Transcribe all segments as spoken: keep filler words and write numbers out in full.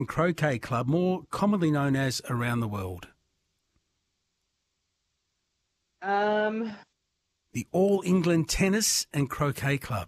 Croquet Club, more commonly known as around the world? Um, The All England Tennis and Croquet Club.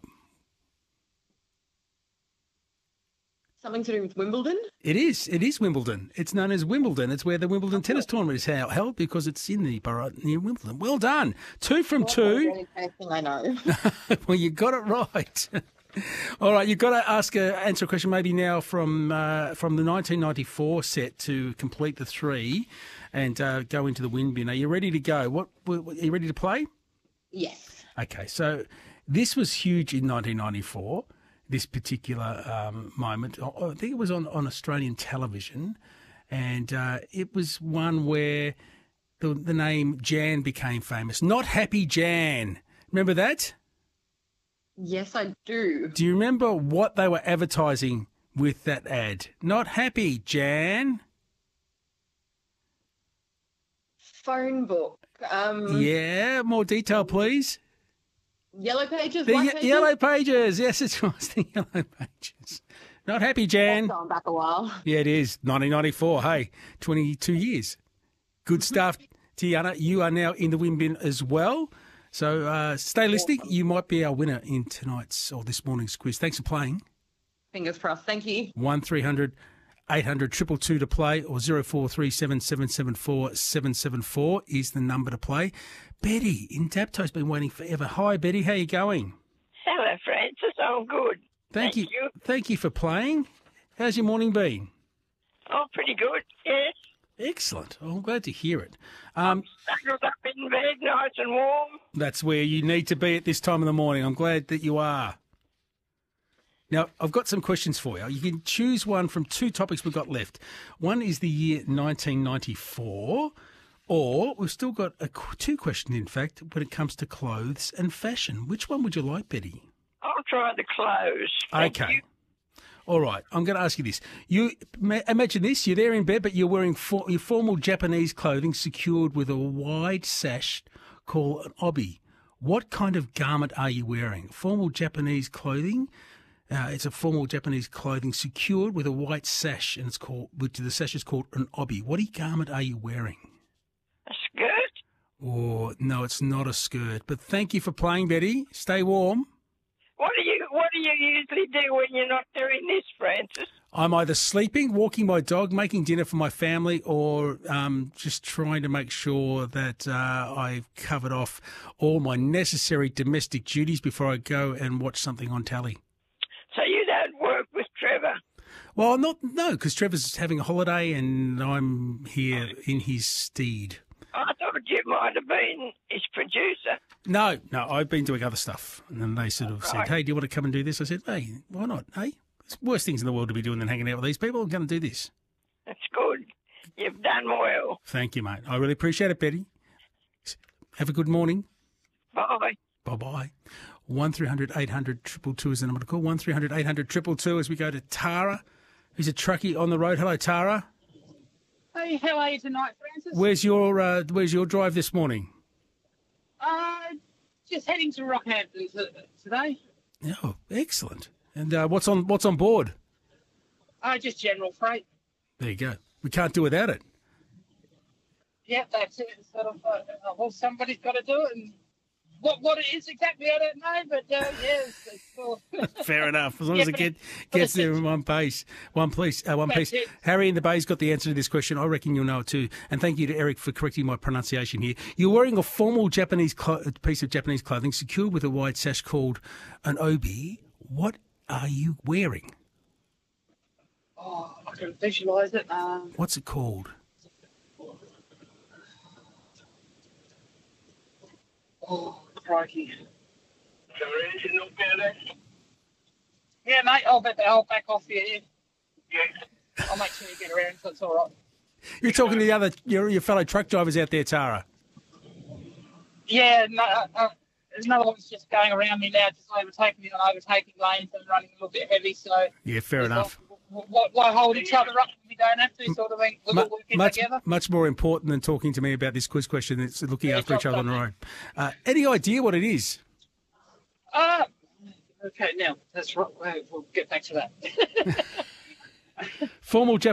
something to do with Wimbledon? It is. It is Wimbledon. It's known as Wimbledon. It's where the Wimbledon tennis tournament is held held because it's in the borough near Wimbledon. Well done. Two from two. I know. Well, you got it right. All right, you've got to ask a, answer a question maybe now from uh, from the nineteen ninety-four set to complete the three and uh, go into the win bin. Are you ready to go? What, what are you ready to play? Yes. Okay, so this was huge in nineteen ninety-four, this particular um, moment. I think it was on, on Australian television, and uh, it was one where the, the name Jan became famous. Not Happy Jan. Remember that? Yes, I do. Do you remember what they were advertising with that ad? Not Happy Jan. Phone book. Um, Yeah, more detail, please. Yellow pages, The white ye- pages? Yellow Pages. Yes, it was the Yellow Pages. Not Happy Jan. Going back a while. Yeah, it is. nineteen ninety-four. Hey, twenty-two years. Good stuff, Tiana. You are now in the win bin as well. So uh, stay listening. You might be our winner in tonight's or this morning's quiz. Thanks for playing. Fingers crossed. Thank you. one three hundred eight hundred two two two to play or zero four three seven seven seven four seven seven four is the number to play. Betty in Dapto's been waiting forever. Hi, Betty. How you going? Hello, Francis. I'm good. Thank, Thank you. you. Thank you for playing. How's your morning been? Oh, pretty good, yes. Excellent. Oh, I'm glad to hear it. Um, Snuggled up in bed, nice and warm. That's where you need to be at this time of the morning. I'm glad that you are. Now, I've got some questions for you. You can choose one from two topics we've got left. One is the year nineteen ninety-four, or we've still got a, qu- two questions, in fact, when it comes to clothes and fashion. Which one would you like, Betty? I'll try the clothes. Thank Okay. you. All right, I'm going to ask you this. You ma- imagine this: you're there in bed, but you're wearing for, your formal Japanese clothing secured with a wide sash called an obi. What kind of garment are you wearing? Formal Japanese clothing. Uh, it's a formal Japanese clothing secured with a white sash, and it's called, which the sash is called an obi. What garment are you wearing? A skirt? Oh, no, it's not a skirt. But thank you for playing, Betty. Stay warm. What do you What do you usually do when you're not doing this, Francis? I'm either sleeping, walking my dog, making dinner for my family, or um, just trying to make sure that uh, I've covered off all my necessary domestic duties before I go and watch something on telly. So you don't work with Trevor? Well, not no, because Trevor's having a holiday and I'm here in his stead. I thought you might have been his producer. No, no, I've been doing other stuff. And then they sort of said, Right. hey, do you want to come and do this? I said, hey, why not? Hey, it's worse things in the world to be doing than hanging out with these people. I'm going to do this. That's good. You've done well. Thank you, mate. I really appreciate it, Betty. Have a good morning. Bye. Bye-bye. one three hundred eight hundred two two two is the number to call. one three hundred eight hundred two two two as we go to Tara, who's a truckie on the road. Hello, Tara. Hey, how are you tonight, Francis? Where's your uh, Where's your drive this morning? Uh, just heading to Rockhampton t- today. Oh, excellent. And uh, what's on What's on board? Uh, just general freight. There you go. We can't do without it. Yep, that's it. Sort of, uh, well, somebody's got to do it, and what what it is exactly, I don't know. But uh, yeah, it's, it's cool. Fair enough. As long Yeah, as it but get, it- but gets it's- there in one piece, one piece, uh, one That's piece. it. Harry in the Bay's got the answer to this question. I reckon you'll know it too. And thank you to Eric for correcting my pronunciation here. You're wearing a formal Japanese clo- piece of Japanese clothing secured with a white sash called an obi. What are you wearing? Oh, I can visualise it. Um, What's it called? oh, crikey. Yeah, mate, I'll, bet I'll back off you. Yeah. I'll make sure you get around, so it's all right. You're talking to the other your, your fellow truck drivers out there, Tara. Yeah, no, uh, uh, there's another one's just going around me now, just overtaking me on overtaking lanes and running a little bit heavy, so... Yeah, fair enough. Why, why hold each other up when we don't have to, sort of thing? We're Mu- all working much, together. much more important than talking to me about this quiz question. It's looking Yeah, after each job other on the done, road. Uh, any idea what it is? Uh, okay, now, that's right. Well, we'll get back to that. Formal